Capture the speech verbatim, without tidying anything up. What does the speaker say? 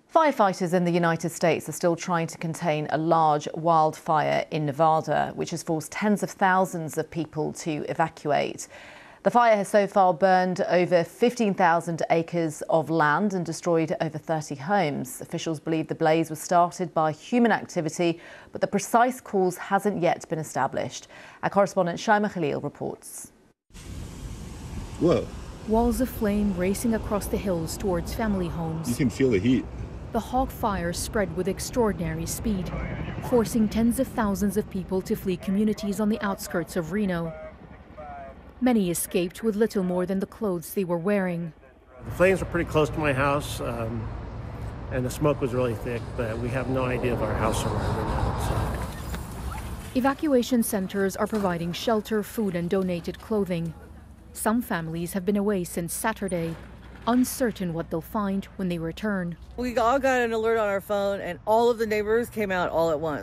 Firefighters in the United States are still trying to contain a large wildfire in Nevada, which has forced tens of thousands of people to evacuate. The fire has so far burned over fifteen thousand acres of land and destroyed over thirty homes. Officials believe the blaze was started by human activity, but the precise cause hasn't yet been established. Our correspondent Shaima Khalil reports. Whoa. Walls of flame racing across the hills towards family homes. You can feel the heat. The hog fire spread with extraordinary speed, forcing tens of thousands of people to flee communities on the outskirts of Reno. Many escaped with little more than the clothes they were wearing. The flames were pretty close to my house, um, and the smoke was really thick, but we have no idea of our house surrounding now. So. Evacuation centers are providing shelter, food, and donated clothing. Some families have been away since Saturday, uncertain what they'll find when they return. We all got an alert on our phone, and all of the neighbors came out all at once.